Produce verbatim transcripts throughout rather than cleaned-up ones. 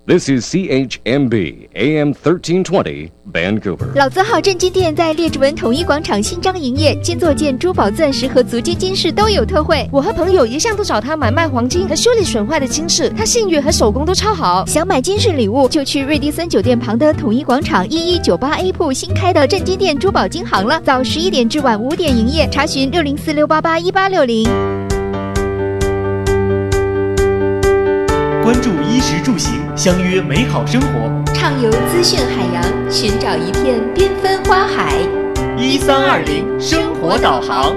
This is C H M B A M thirteen twenty Vancouver。 老字号正金店在列治文统一广场新张营业，金座件、珠宝、钻石和足金金饰都有特惠。 我和朋友一向都找他买卖黄金和修理损坏的金饰，他信誉和手工都超好。 想买金饰礼物，就去瑞迪森酒店旁的统一广场一一九八 A 铺新开的正金店珠宝金行了，早十一点至晚五点营业，查询六零四六八八一八六零。 关注衣食住行，相约美好生活， 畅游资讯海洋，寻找一片缤纷花海。 一三二零生活导航。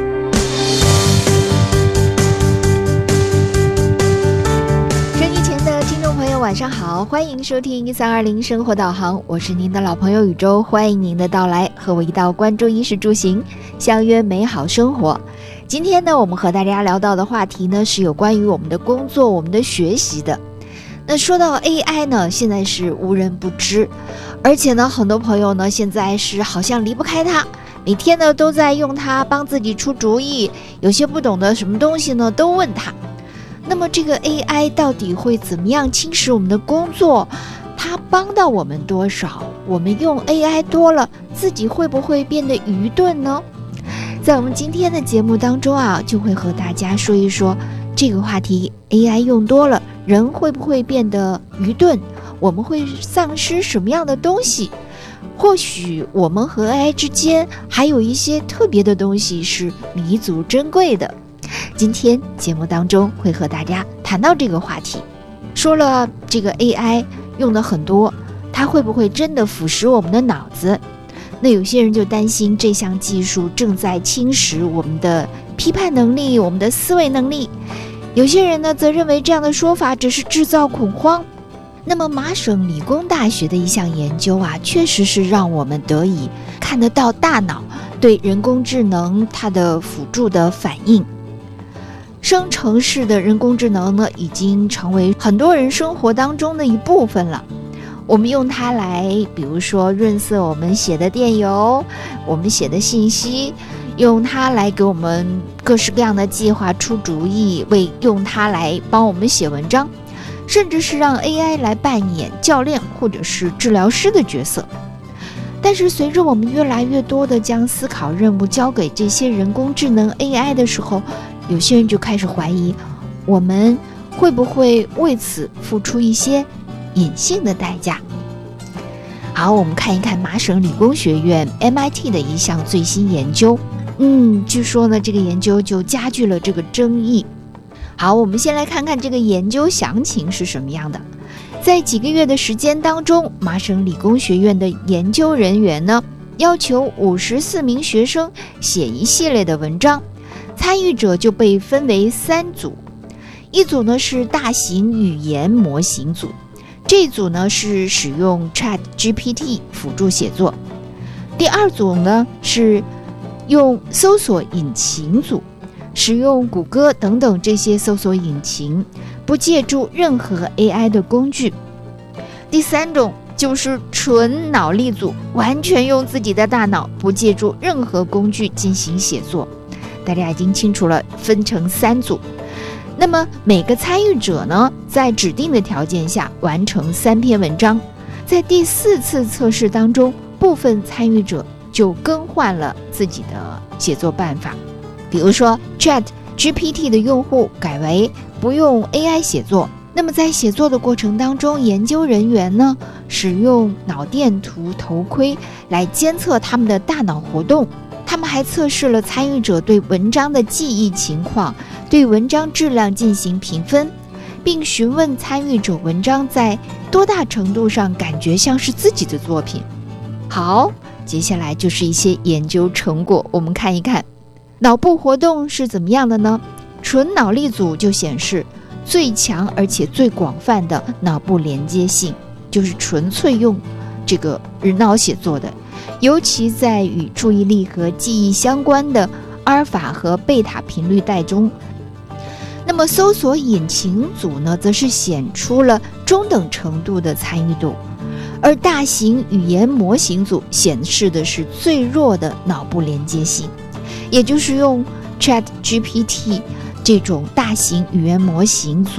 收音前的听众朋友晚上好，欢迎收听一三二零生活导航，我是您的老朋友宇宙，欢迎您的到来，和我一道关注衣食住行，相约美好生活。今天呢，我们和大家聊到的话题呢，是有关于我们的工作、我们的学习的。那说到 A I 呢，现在是无人不知，而且呢，很多朋友呢，现在是好像离不开它，每天呢都在用它帮自己出主意，有些不懂的什么东西呢，都问它。那么这个 A I 到底会怎么样侵蚀我们的工作？它帮到我们多少？我们用 A I 多了，自己会不会变得愚钝呢？在我们今天的节目当中啊，就会和大家说一说这个话题。 A I 用多了，人会不会变得愚钝？我们会丧失什么样的东西？或许我们和 A I 之间还有一些特别的东西是弥足珍贵的。今天节目当中会和大家谈到这个话题。说了这个 A I 用的很多，它会不会真的腐蚀我们的脑子？那有些人就担心这项技术正在侵蚀我们的批判能力，我们的思维能力。有些人呢则认为这样的说法只是制造恐慌。那么麻省理工大学的一项研究啊，确实是让我们得以看得到大脑对人工智能它的辅助的反应。生成式的人工智能呢，已经成为很多人生活当中的一部分了。我们用它来，比如说润色我们写的电邮，我们写的信息，用它来给我们各式各样的计划出主意，为用它来帮我们写文章，甚至是让 A I 来扮演教练或者是治疗师的角色。但是随着我们越来越多的将思考任务交给这些人工智能 A I 的时候，有些人就开始怀疑，我们会不会为此付出一些隐性的代价。好，我们看一看麻省理工学院 M I T 的一项最新研究。嗯，据说呢，这个研究就加剧了这个争议。好，我们先来看看这个研究详情是什么样的。在几个月的时间当中，麻省理工学院的研究人员呢，要求五十四名学生写一系列的文章，参与者就被分为三组，一组呢是大型语言模型组，这一组呢是使用 Chat G P T 辅助写作。第二组呢是用搜索引擎组，使用谷歌等等这些搜索引擎，不借助任何 A I 的工具。第三种就是纯脑力组，完全用自己的大脑，不借助任何工具进行写作。大家已经清楚了，分成三组。那么每个参与者呢，在指定的条件下完成三篇文章。在第四次测试当中，部分参与者就更换了自己的写作办法。比如说 Chat G P T 的用户改为不用 A I 写作。那么在写作的过程当中，研究人员呢，使用脑电图头盔来监测他们的大脑活动。他们还测试了参与者对文章的记忆情况，对文章质量进行评分，并询问参与者文章在多大程度上感觉像是自己的作品。好，接下来就是一些研究成果，我们看一看脑部活动是怎么样的呢？纯脑力组就显示最强而且最广泛的脑部连接性，就是纯粹用这个人脑写作的，尤其在与注意力和记忆相关的阿尔法和贝塔频率带中。那么搜索引擎组呢，则是显出了中等程度的参与度，而大型语言模型组显示的是最弱的脑部连接性，也就是用 Chat G P T 这种大型语言模型组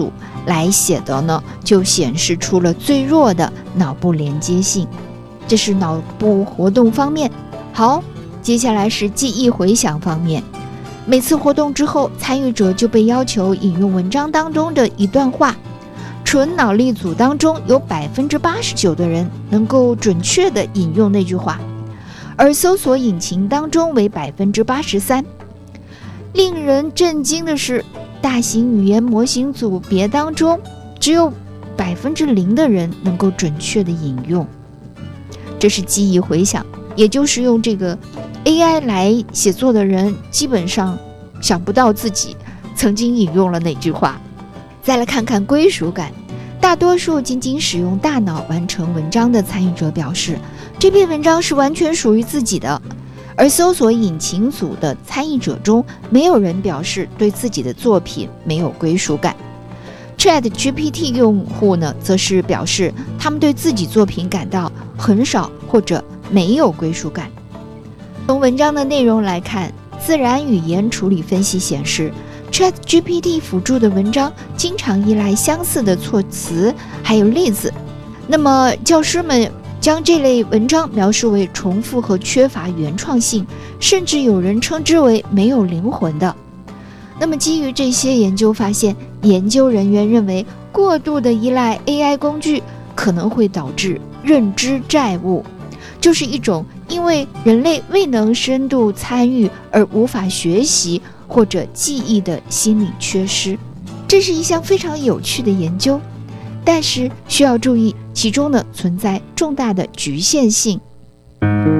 来写的呢，就显示出了最弱的脑部连接性。这是脑部活动方面。好，接下来是记忆回想方面。每次活动之后，参与者就被要求引用文章当中的一段话。纯脑力组当中有百分之八十九的人能够准确地引用那句话，而搜索引擎当中为百分之八十三。令人震惊的是，大型语言模型组别当中只有百分之零的人能够准确地引用。这是记忆回想，也就是用这个 A I 来写作的人基本上想不到自己曾经引用了哪句话。再来看看归属感，大多数仅仅使用大脑完成文章的参与者表示，这篇文章是完全属于自己的。而搜索引擎组的参与者中，没有人表示对自己的作品没有归属感。Chat G P T 用户呢，则是表示他们对自己作品感到很少或者没有归属感。从文章的内容来看，自然语言处理分析显示， Chat G P T 辅助的文章经常依赖相似的措辞还有例子。那么教师们将这类文章描述为重复和缺乏原创性，甚至有人称之为没有灵魂的。那么基于这些研究发现，研究人员认为过度的依赖 A I 工具可能会导致认知债务，就是一种因为人类未能深度参与而无法学习或者记忆的心理缺失。这是一项非常有趣的研究，但是需要注意，其中呢存在重大的局限性。